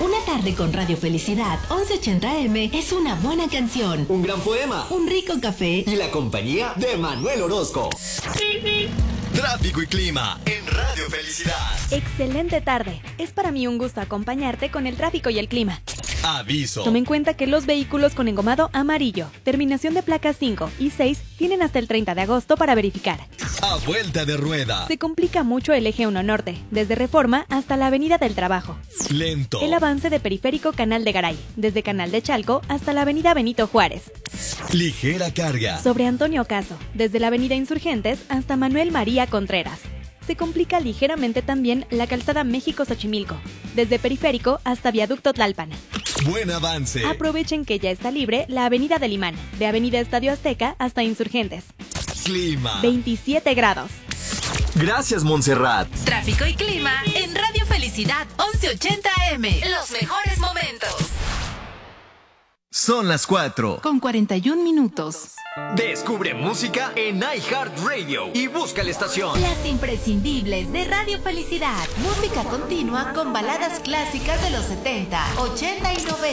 Una tarde con Radio Felicidad 1180M es una buena canción, un gran poema, un rico café y la compañía de Manuel Orozco. Tráfico y clima en Radio Felicidad. Excelente tarde. Es para mí un gusto acompañarte con el tráfico y el clima. Aviso. Tome en cuenta que los vehículos con engomado amarillo, terminación de placas 5 y 6, tienen hasta el 30 de agosto para verificar. A vuelta de rueda. Se complica mucho el eje 1 norte, desde Reforma hasta la Avenida del Trabajo. Lento. El avance de Periférico Canal de Garay, desde Canal de Chalco hasta la Avenida Benito Juárez. Ligera carga. Sobre Antonio Caso, desde la Avenida Insurgentes hasta Manuel María Contreras. Se complica ligeramente también la calzada México-Xochimilco, desde Periférico hasta Viaducto Tlalpan. Buen avance. Aprovechen que ya está libre la Avenida del Imán, de Avenida Estadio Azteca hasta Insurgentes. Clima. 27 grados. Gracias, Montserrat. Tráfico y clima en Radio Felicidad 1180M. Los mejores momentos. Son las 4. Con 41 minutos. Descubre música en iHeartRadio y busca la estación. Las imprescindibles de Radio Felicidad. Música continua con baladas clásicas de los 70, 80 y 90.